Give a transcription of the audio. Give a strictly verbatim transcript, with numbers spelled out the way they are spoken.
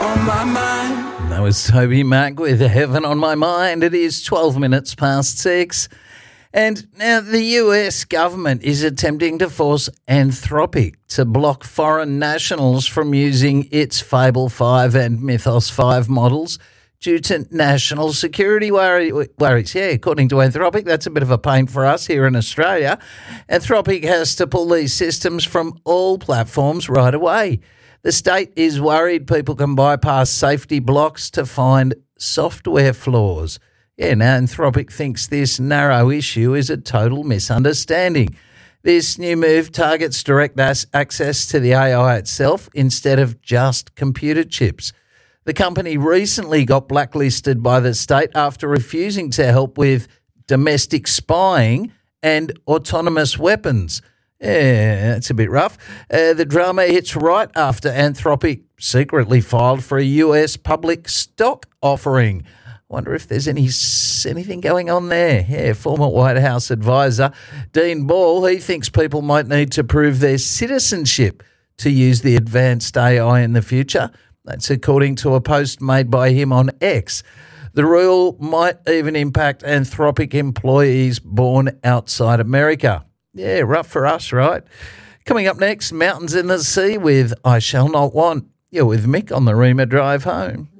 on my mind. That was Toby Mac with Heaven on My Mind. It is twelve minutes past six. And now the U S government is attempting to force Anthropic to block foreign nationals from using its Fable five and Mythos five models due to national security worry, worries. Yeah, according to Anthropic, that's a bit of a pain for us here in Australia. Anthropic has to pull these systems from all platforms right away. The state is worried people can bypass safety blocks to find software flaws. Yeah, now Anthropic thinks this narrow issue is a total misunderstanding. This new move targets direct access to the A I itself instead of just computer chips. The company recently got blacklisted by the state after refusing to help with domestic spying and autonomous weapons. Yeah, that's a bit rough. Uh, the drama hits right after Anthropic secretly filed for a U S public stock offering. Wonder if there's any anything going on there. Yeah, former White House advisor Dean Ball, he thinks people might need to prove their citizenship to use the advanced A I in the future. That's according to a post made by him on X. The rule might even impact Anthropic employees born outside America. Yeah, rough for us, right? Coming up next, Mountains in the Sea with I Shall Not Want. You're with Mick on the Rima Drive Home.